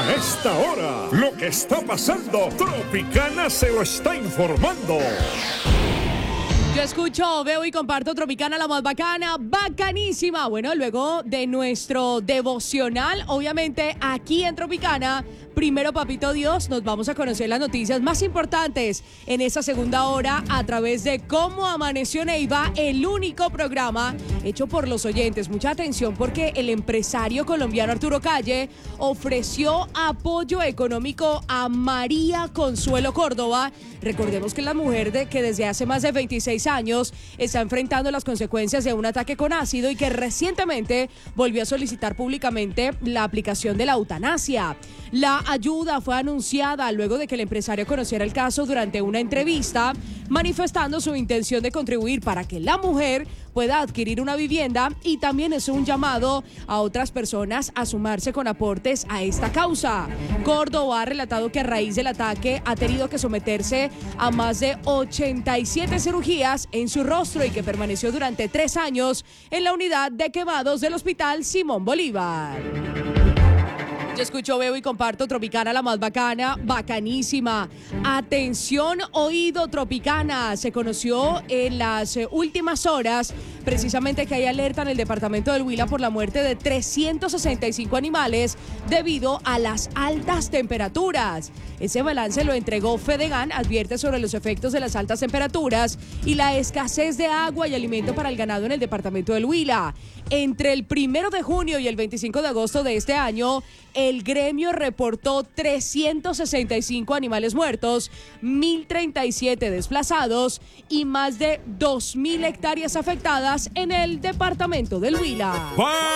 A esta hora, lo que está pasando, Tropicana se lo está informando. Yo escucho, veo y comparto Tropicana, la más bacana, bacanísima. Bueno, luego de nuestro devocional, obviamente aquí en Tropicana, primero Papito Dios, nos vamos a conocer las noticias más importantes en esta segunda hora a través de Cómo Amaneció Neiva, el único programa hecho por los oyentes. Mucha atención porque el empresario colombiano Arturo Calle ofreció apoyo económico a María Consuelo Córdoba. Recordemos que es la mujer que desde hace más de 26 años está enfrentando las consecuencias de un ataque con ácido y que recientemente volvió a solicitar públicamente la aplicación de la eutanasia. La ayuda fue anunciada luego de que el empresario conociera el caso durante una entrevista, manifestando su intención de contribuir para que la mujer pueda adquirir una vivienda, y también es un llamado a otras personas a sumarse con aportes a esta causa. Córdoba ha relatado que a raíz del ataque ha tenido que someterse a más de 87 cirugías en su rostro y que permaneció durante 3 años en la unidad de quemados del Hospital Simón Bolívar. Yo escucho, veo y comparto Tropicana, la más bacana, bacanísima. Atención, oído Tropicana. Se conoció en las últimas horas precisamente que hay alerta en el departamento del Huila por la muerte de 365 animales debido a las altas temperaturas. Ese balance lo entregó Fedegan, advierte sobre los efectos de las altas temperaturas y la escasez de agua y alimento para el ganado en el departamento del Huila. Entre el 1 de junio y el 25 de agosto de este año, el gremio reportó 365 animales muertos, 1.037 desplazados y más de 2.000 hectáreas afectadas en el departamento del Huila.